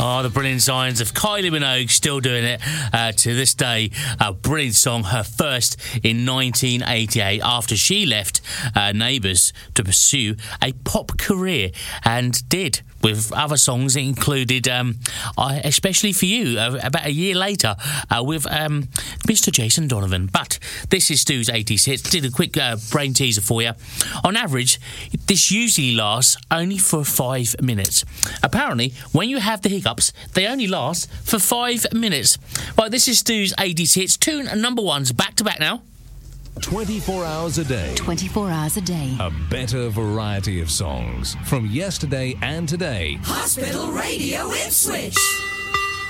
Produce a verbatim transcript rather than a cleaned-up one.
Oh, the brilliant signs of Kylie Minogue, still doing it uh, to this day. A brilliant song, her first in nineteen eighty-eight, after she left uh, Neighbours to pursue a pop career, and did, with other songs. It included, um, I, especially for you, uh, about a year later, uh, with um, Mister Jason Donovan. But this is Stu's eighties hits. Did a quick uh, brain teaser for you. On average, this usually lasts only for five minutes. Apparently, when you have the hiccups, they only last for five minutes. Right, this is Stu's eighties hits. Two number ones back to back now. twenty-four hours a day. twenty-four hours a day. A better variety of songs from yesterday and today. Hospital Radio Ipswich.